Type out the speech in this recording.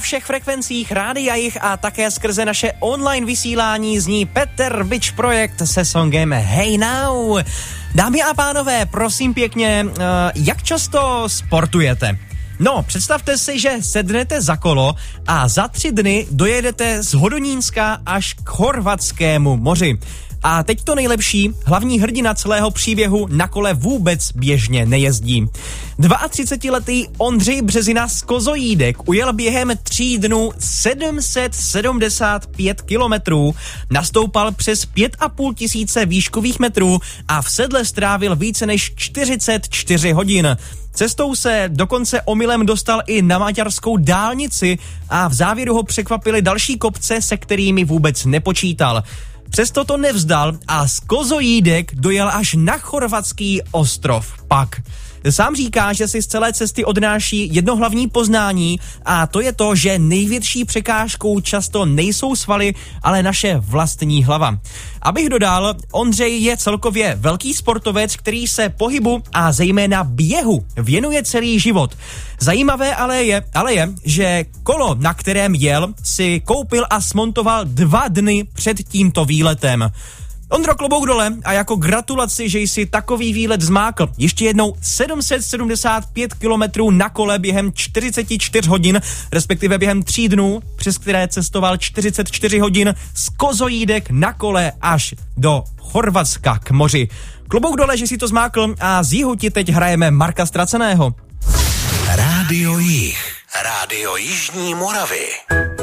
všech frekvencích Rádia Jih a také skrze naše online vysílání zní Peter Bič Projekt se songem Hey Now. Dámy a pánové, prosím pěkně, jak často sportujete? No, představte si, že sednete za kolo a za 3 dny dojedete z Hodonínska až k Chorvatskému moři. A teď to nejlepší, hlavní hrdina celého příběhu na kole vůbec běžně nejezdí. 32letý Ondřej Březina z Kozojídek ujel během 3 dnů 775 kilometrů, nastoupal přes 5,5 tisíce výškových metrů a v sedle strávil více než 44 hodin. Cestou se dokonce omylem dostal i na maďarskou dálnici a v závěru ho překvapily další kopce, se kterými vůbec nepočítal. Přesto to nevzdal a z Kozojídek dojel až na chorvatský ostrov Pag. Sám říká, že si z celé cesty odnáší jedno hlavní poznání a to je to, že největší překážkou často nejsou svaly, ale naše vlastní hlava. Abych dodal, Ondřej je celkově velký sportovec, který se pohybu a zejména běhu věnuje celý život. Zajímavé ale je, že kolo, na kterém jel, si koupil a smontoval 2 dny před tímto výletem. Ondro, klobouk dole a jako gratulaci, že jsi takový výlet zmákl. Ještě jednou 775 kilometrů na kole během 44 hodin, respektive během 3 dnů, přes které cestoval 44 hodin z Kozojídek na kole až do Chorvatska k moři. Klobouk dole, že jsi to zmákl a z jihu ti teď hrajeme Marka Ztraceného. Rádio Jih, Rádio Jižní Moravy.